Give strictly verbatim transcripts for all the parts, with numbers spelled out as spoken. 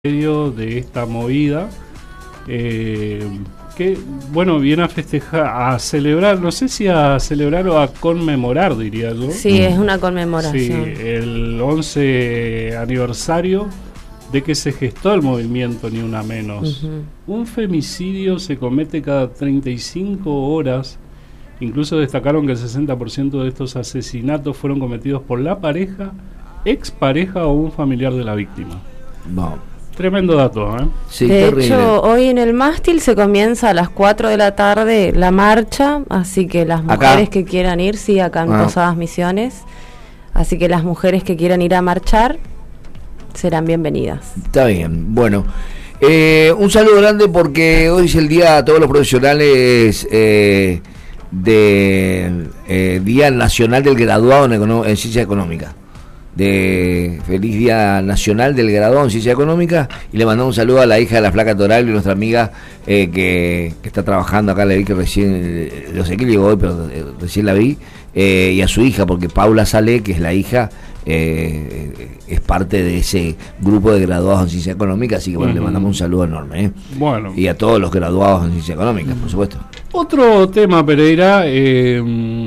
medio de esta movida eh, que, bueno, viene a festejar, a celebrar, no sé si a celebrar o a conmemorar, diría yo. Sí, es una conmemoración. Sí, el once aniversario de que se gestó el movimiento Ni Una Menos. Uh-huh. Un femicidio se comete cada treinta y cinco horas. Incluso destacaron que el sesenta por ciento de estos asesinatos fueron cometidos por la pareja, expareja o un familiar de la víctima. Wow. Tremendo dato, ¿eh? Sí, de terrible. Hecho, hoy en el mástil se comienza a las cuatro de la tarde la marcha, así que las mujeres ¿Acá? que quieran ir, sí, acá en ah. Posadas Misiones, así que las mujeres que quieran ir a marchar serán bienvenidas. Está bien, bueno. Eh, un saludo grande porque hoy es el día a todos los profesionales eh, de eh, Día Nacional del Graduado en, Econo- en Ciencia Económica. De feliz Día Nacional del Graduado en Ciencia Económica, y le mandamos un saludo a la hija de la Flaca Toral y nuestra amiga eh, que, que está trabajando acá, la vi que recién, eh, no sé qué llegó hoy, pero eh, recién la vi, eh, y a su hija, porque Paula Sale, que es la hija, eh, es parte de ese grupo de graduados en Ciencia Económica, así que bueno, uh-huh. le mandamos un saludo enorme, ¿eh? Bueno. Y a todos los graduados en Ciencia Económica, uh-huh. por supuesto. Otro tema, Pereira, eh,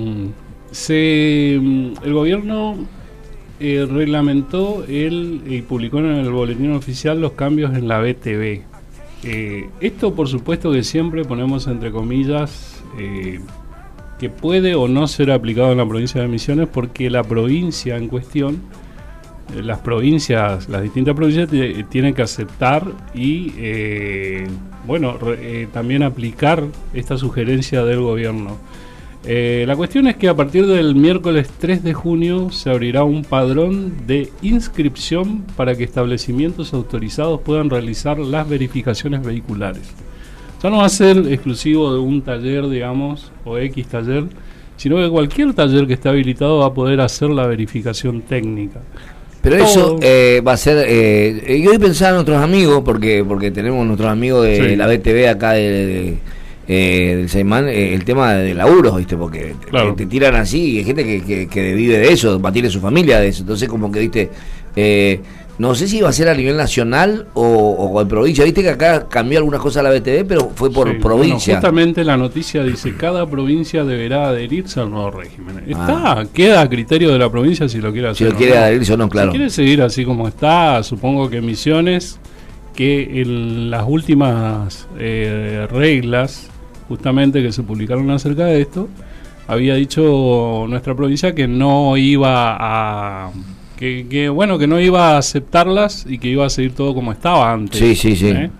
se, el gobierno Eh, reglamentó el, y publicó en el boletín oficial los cambios en la B T V. Eh, esto, por supuesto, que siempre ponemos entre comillas eh, que puede o no ser aplicado en la provincia de Misiones, porque la provincia en cuestión, eh, las provincias, las distintas provincias t- tienen que aceptar y, eh, bueno, re, eh, también aplicar esta sugerencia del gobierno. Eh, la cuestión es que a partir del miércoles tres de junio se abrirá un padrón de inscripción para que establecimientos autorizados puedan realizar las verificaciones vehiculares. Ya no va a ser exclusivo de un taller, digamos, o X taller, sino que cualquier taller que esté habilitado va a poder hacer la verificación técnica. Pero Todo. eso eh, va a ser... Eh, yo hoy pensaba en nuestros amigos, porque porque tenemos nuestros amigos de sí. la B T V acá de... de Eh, del Seimán, eh, el tema de laburos, ¿viste? Porque claro. te, te tiran así, y hay gente que, que, que vive de eso, mantiene su familia de eso, entonces como que, ¿viste? Eh, no sé si va a ser a nivel nacional o, o en provincia, ¿viste? Que acá cambió algunas cosas la B T V, pero fue por sí, provincia. Bueno, justamente la noticia dice, cada provincia deberá adherirse al nuevo régimen. Está, ah. queda a criterio de la provincia si lo quiere hacer. Si lo quiere no. adherirse o no, claro. Si quiere seguir así como está, supongo que Misiones, que en las últimas eh, reglas justamente que se publicaron acerca de esto, había dicho nuestra provincia que no iba a que, que bueno que no iba a aceptarlas y que iba a seguir todo como estaba antes. Sí, sí, sí. ¿eh?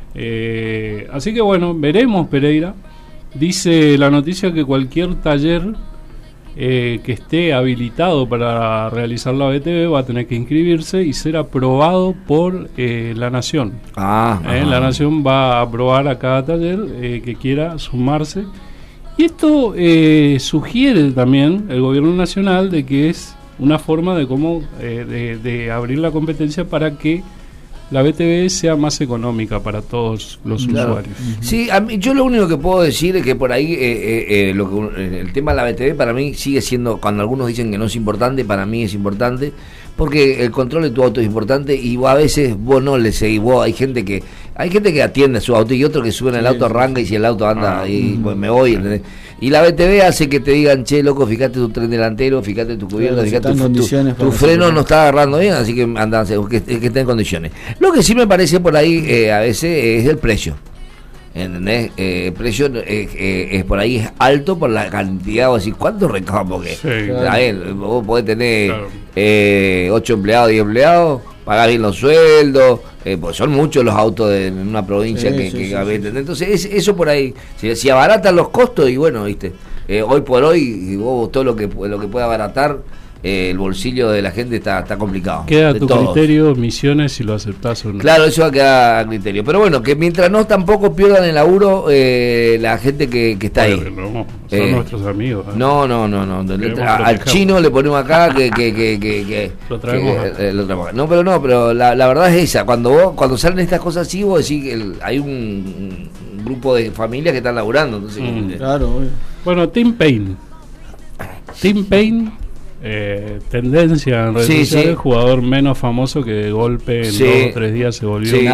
Eh, así que bueno, veremos, Pereira. Dice la noticia que cualquier taller eh, que esté habilitado para realizar la B T V va a tener que inscribirse y ser aprobado por eh, la Nación. Ah, eh, la Nación va a aprobar a cada taller eh, que quiera sumarse. Y esto eh, sugiere también el gobierno nacional de que es una forma de cómo eh, de, de abrir la competencia para que la B T V sea más económica para todos los claro. usuarios. Sí, a mí, yo lo único que puedo decir es que por ahí eh, eh, lo que, el tema de la B T V para mí sigue siendo, cuando algunos dicen que no es importante, para mí es importante, porque el control de tu auto es importante y vos, a veces vos no le seguís, vos hay gente que hay gente que atiende a su auto y otro que sube en el sí, auto, arranca y si el auto anda ah, y pues, me voy, ¿entendés? Y la B T V hace que te digan, che, loco, fíjate tu tren delantero, fíjate tu cubierta, claro, fíjate tu, tu, tu freno no está agarrando bien, así que anda, que, que esté en condiciones. Lo que sí me parece por ahí eh, a veces es el precio, ¿entendés? Eh, el precio eh, eh, es por ahí es alto por la cantidad, o decir, ¿cuánto recaudo? Porque sí, claro. ver, vos podés tener claro. eh, ocho empleados, diez empleados, pagar bien los sueldos, eh, pues son muchos los autos de, en una provincia sí, que, sí, que sí, sí. Entonces es, eso por ahí, si, si abaratan los costos y bueno, viste, eh, hoy por hoy y vos todo lo que lo que pueda abaratar eh, el bolsillo de la gente está, está complicado. Queda a tu todos. criterio, Misiones, si lo aceptás o no. Claro, eso va a quedar a criterio. Pero bueno, que mientras no tampoco pierdan el laburo eh, la gente que, que está Oye, ahí. No, son eh, nuestros amigos. ¿eh? No, no, no, no. A, al chino le ponemos acá que... que, que, que, que lo traemos. Que, eh, lo traemos. No, pero no, pero la, la verdad es esa. Cuando vos, cuando salen estas cosas así, vos decís que el, hay un, un grupo de familias que están laburando. Entonces, mm, claro. Bueno, Tim Payne. Tim Payne... eh, tendencia en redes sí, sociales, sí. el jugador menos famoso que de golpe en sí. dos o tres días se volvió sí.